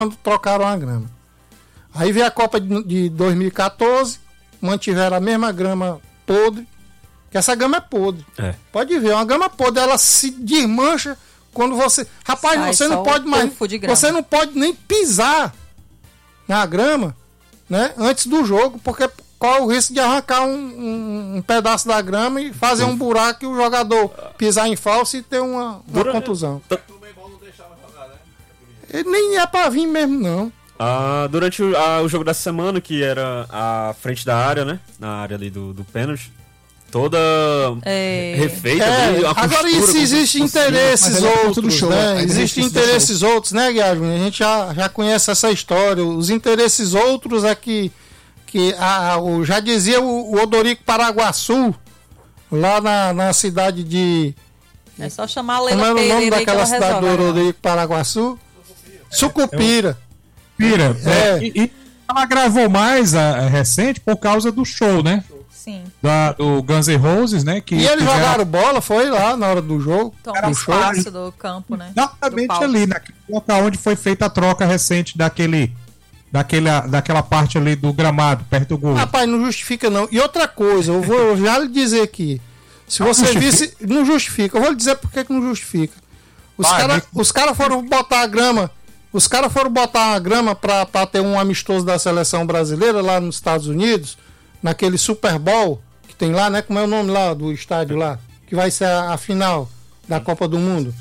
quando trocaram a grama. Aí veio a Copa de 2014, mantiveram a mesma grama podre, que essa grama é podre. Pode ver, uma grama podre, ela se desmancha quando você... Rapaz, você não pode mais... Você não pode nem pisar na grama, né, antes do jogo, porque qual o risco de arrancar um pedaço da grama e fazer um buraco e o jogador pisar em falso e ter uma contusão. Ele nem é pra vir mesmo, não. Durante o jogo dessa semana, que era a frente da área, né? Na área ali do pênalti, toda refeita. Agora, e se existem interesses outros, né? Existem interesses outros, né, Guilherme? A gente já conhece essa história. Os interesses outros é que já dizia o Odorico Paraguaçu, lá na cidade de... É só chamar a Leila Pereira. Como é o nome daquela cidade do Odorico Paraguaçu? Sucupira. E ela gravou mais recente por causa do show, né? Sim. Do Guns N' Roses, né? E eles jogaram bola, foi lá na hora do jogo. Era um espaço do campo, né? Exatamente ali, naquele local onde foi feita a troca recente daquela parte ali do gramado, perto do gol. Rapaz, não justifica não. E outra coisa, eu vou já lhe dizer aqui. Se você visse... Não justifica. Eu vou lhe dizer por que não justifica. Os caras foram botar a grama... Os caras foram botar a grama pra ter um amistoso da seleção brasileira lá nos Estados Unidos, naquele Super Bowl que tem lá, né? Como é o nome lá do estádio lá? Que vai ser a final da Copa do Mundo.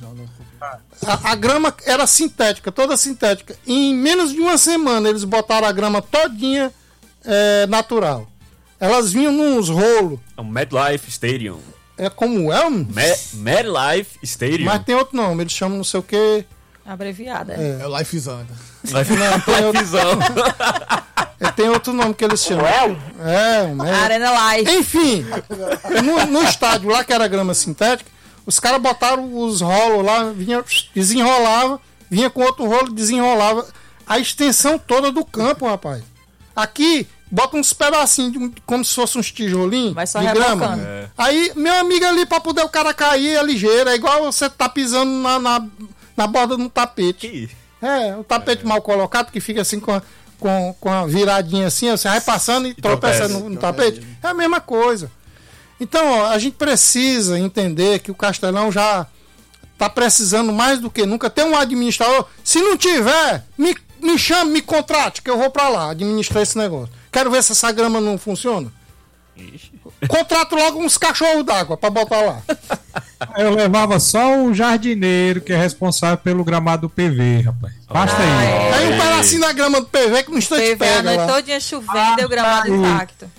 A grama era sintética, toda sintética. E em menos de uma semana eles botaram a grama todinha natural. Elas vinham nos rolos. É o MetLife Stadium. É como é? MetLife Stadium. Mas tem outro nome, eles chamam não sei o que. Abreviada. É o Lifezão. Lifezão. Tem outro nome que eles chamam. Arena Life. Enfim, no estádio lá, que era grama sintética, os caras botaram os rolos lá, desenrolava, vinha com outro rolo, desenrolava a extensão toda do campo, rapaz. Aqui, bota uns pedacinhos, como se fosse uns tijolinhos de grama. Aí, meu amigo ali, pra poder o cara cair, é ligeiro, é igual você tá pisando na borda de um tapete. O tapete mal colocado, que fica assim com a viradinha assim, você vai passando e tropeça no tapete. É a mesma coisa. Então, a gente precisa entender que o Castelão já está precisando mais do que nunca. Tem um administrador, se não tiver, me chame, me contrate, que eu vou para lá administrar esse negócio. Quero ver se essa grama não funciona. Contrato logo uns cachorros d'água para botar lá. Eu levava só o jardineiro, que é responsável pelo gramado do PV, rapaz. Basta aí. Aí um pedacinho da grama do PV que no instante pega lá. Todo dia chovendo e o gramado intacto.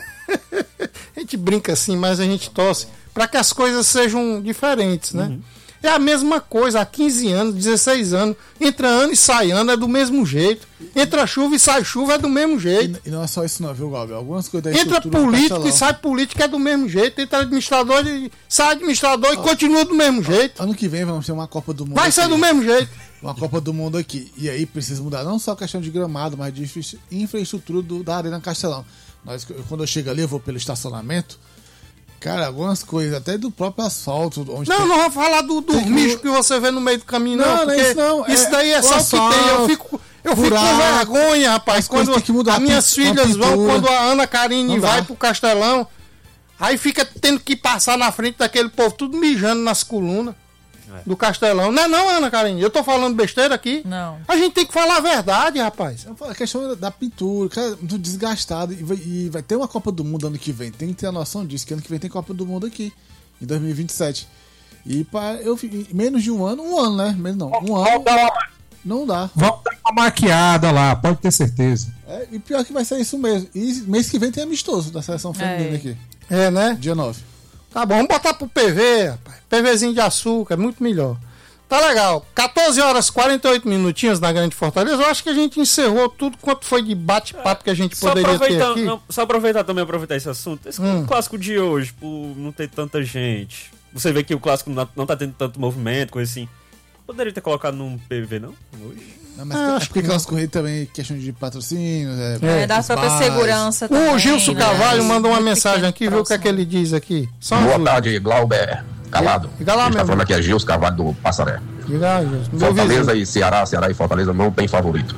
A gente brinca assim, mas a gente torce para que as coisas sejam diferentes, né? É a mesma coisa, há 15 anos, 16 anos, entra ano e sai ano, é do mesmo jeito. Entra chuva e sai chuva, é do mesmo jeito. E não é só isso não, viu, Galvão? Algumas coisas da entra político e sai político, é do mesmo jeito. Entra administrador e sai administrador e continua do mesmo jeito. Ano que vem vamos ter uma Copa do Mundo. Vai ser do mesmo jeito. Uma Copa do Mundo aqui. E aí precisa mudar não só a questão de gramado, mas de infraestrutura da Arena Castelão. Quando eu chego ali, eu vou pelo estacionamento. Cara, algumas coisas, até do próprio asfalto. Onde não vamos falar do bicho que você vê no meio do caminho, não. Porque isso não. Isso daí é só o que tem. Eu fico com vergonha, rapaz. Quando as minhas filhas vão, quando a Ana Karine vai pro Castelão, aí fica tendo que passar na frente daquele povo, tudo mijando nas colunas do Castelão. Não, Ana Karine, eu tô falando besteira aqui. Não. A gente tem que falar a verdade, rapaz. A questão da pintura, cara, muito desgastado. E vai ter uma Copa do Mundo ano que vem. Tem que ter a noção disso, que ano que vem tem Copa do Mundo aqui, em 2027. E menos de um ano, né? Menos não. Um ano. Não dá. Vamos dar uma maquiada lá, pode ter certeza. E pior que vai ser isso mesmo. E mês que vem tem amistoso da seleção feminina aqui. Né? Dia 9. Tá bom, vamos botar pro PV, rapaz. PVzinho de açúcar, é muito melhor. Tá legal. 14 horas 48 minutinhos na Grande Fortaleza. Eu acho que a gente encerrou tudo quanto foi de bate-papo que a gente poderia ter aqui. Só aproveitar esse assunto. Esse clássico de hoje, por não ter tanta gente. Você vê que o clássico não tá tendo tanto movimento, coisa assim. Poderia ter colocado num PV, não? Hoje? Não, mas acho porque aquelas corridas também, questão de patrocínio. Da própria segurança também. O Gilson Carvalho mandou uma mensagem aqui, viu o que é que ele diz aqui. Boa tarde, Glauber. Calado. Diga lá, tá falando aqui é Gilson Carvalho do Passaré. Diga lá, Gilson. Fortaleza e Ceará e Fortaleza não tem favorito.